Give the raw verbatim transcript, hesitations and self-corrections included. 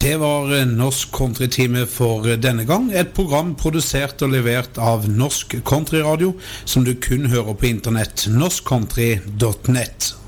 Det var Norsk Country-time for denne gang, et program produsert og levert av Norsk Country Radio, som du kun hører på internett, norsk country punktum nett.